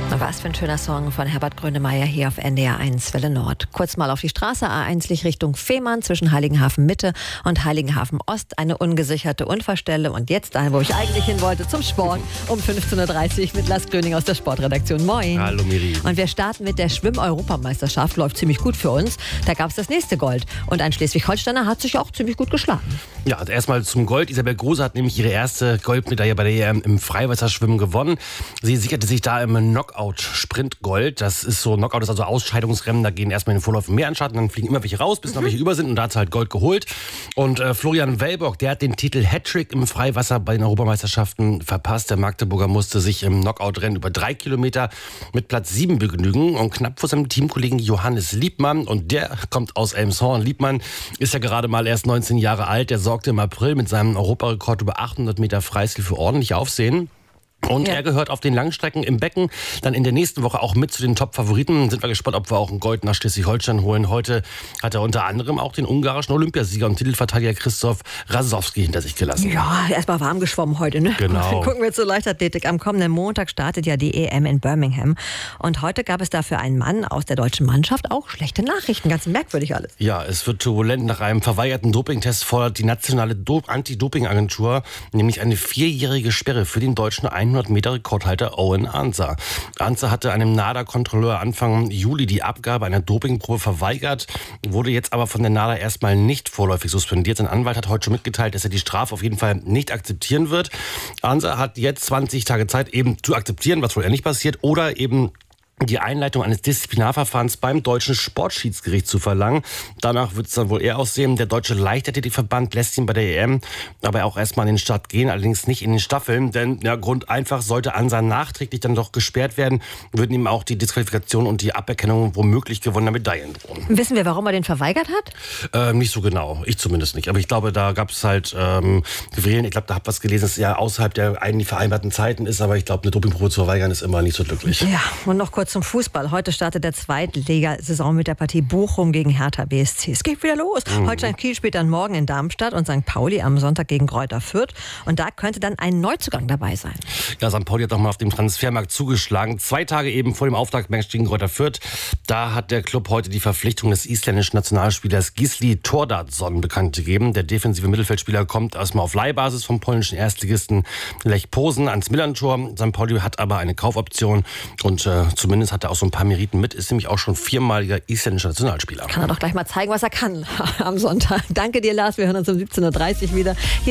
Was für ein schöner Song von Herbert Grönemeyer hier auf NDR 1 Welle Nord. Kurz mal auf die Straße A1 Richtung Fehmarn zwischen Heiligenhafen Mitte und Heiligenhafen Ost. Eine ungesicherte Unfallstelle. Und jetzt dahin, wo ich eigentlich hin wollte, zum Sport um 15.30 Uhr mit Lars Gröning aus der Sportredaktion. Moin. Hallo Miri. Und wir starten mit der Schwimm-Europameisterschaft. Läuft ziemlich gut für uns. Da gab es das nächste Gold. Und ein Schleswig-Holsteiner hat sich auch ziemlich gut geschlagen. Ja, also erstmal zum Gold. Isabel Große hat nämlich ihre erste Goldmedaille bei der EM im Freiwasserschwimmen gewonnen. Sie sicherte sich da im Knockout-Sprint Gold. Das ist so, Knockout ist also Ausscheidungsrennen. Da gehen erstmal in den Vorläufen mehr an Start, dann fliegen immer welche raus, bis noch welche über sind. Und da hat sie halt Gold geholt. Und Florian Wellbock, der hat den Titel Hattrick im Freiwasser bei den Europameisterschaften verpasst. Der Magdeburger musste sich im Knockout-Rennen über 3 Kilometer mit Platz 7 begnügen. Und knapp vor seinem Teamkollegen Johannes Liebmann. Und der kommt aus Elmshorn. Liebmann ist ja gerade mal erst 19 Jahre alt. Der sorgte im April mit seinem Europarekord über 800 Meter Freistil für ordentlich Aufsehen. Und er gehört auf den Langstrecken im Becken dann in der nächsten Woche auch mit zu den Top-Favoriten. Sind wir gespannt, ob wir auch ein Gold nach Schleswig-Holstein holen. Heute hat er unter anderem auch den ungarischen Olympiasieger und Titelverteidiger Christoph Rasowski hinter sich gelassen. Ja, erstmal warm geschwommen heute, ne? Genau. Dann gucken wir zur Leichtathletik. Am kommenden Montag startet ja die EM in Birmingham. Und heute gab es da für einen Mann aus der deutschen Mannschaft auch schlechte Nachrichten. Ganz merkwürdig alles. Ja, es wird turbulent. Nach einem verweigerten Dopingtest fordert die nationale Anti-Doping-Agentur nämlich eine 4-jährige Sperre für den deutschen 100-Meter-Rekordhalter Owen Ancer. Ancer hatte einem NADA-Kontrolleur Anfang Juli die Abgabe einer Dopingprobe verweigert, wurde jetzt aber von der NADA erstmal nicht vorläufig suspendiert. Sein Anwalt hat heute schon mitgeteilt, dass er die Strafe auf jeden Fall nicht akzeptieren wird. Ancer hat jetzt 20 Tage Zeit, eben zu akzeptieren, was wohl eher nicht passiert, oder eben die Einleitung eines Disziplinarverfahrens beim deutschen Sportschiedsgericht zu verlangen. Danach wird es dann wohl eher aussehen. Der Deutsche Leichtathletikverband lässt ihn bei der EM aber auch erstmal in den Start gehen, allerdings nicht in den Staffeln, denn ja, Grund einfach, sollte Ancer nachträglich dann doch gesperrt werden, würden ihm auch die Disqualifikation und die Aberkennung womöglich gewonnener Medaillen drohen. Wissen wir, warum er den verweigert hat? Nicht so genau, ich zumindest nicht. Aber ich glaube, da gab es halt Querelen. Ich glaube, da habe was gelesen, dass es ja außerhalb der eigentlich vereinbarten Zeiten ist, aber ich glaube, eine Dopingprobe zu verweigern ist immer nicht so glücklich. Ja, und noch kurz zum Fußball. Heute startet der Zweitligasaison mit der Partie Bochum gegen Hertha BSC. Es geht wieder los. Holstein Kiel spielt dann morgen in Darmstadt und St. Pauli am Sonntag gegen Greuther Fürth. Und da könnte dann ein Neuzugang dabei sein. Ja, St. Pauli hat doch mal auf dem Transfermarkt zugeschlagen. 2 Tage eben vor dem Auftaktmatch gegen Greuther Fürth. Da hat der Club heute die Verpflichtung des isländischen Nationalspielers Gisli Thordarson bekannt gegeben. Der defensive Mittelfeldspieler kommt erstmal auf Leihbasis vom polnischen Erstligisten Lech Posen ans Millerntor. St. Pauli hat aber eine Kaufoption und zumindest hat er auch so ein paar Meriten mit, ist nämlich auch schon 4-maliger isländischer Nationalspieler. Kann er doch gleich mal zeigen, was er kann am Sonntag. Danke dir, Lars. Wir hören uns um 17.30 Uhr wieder. Hier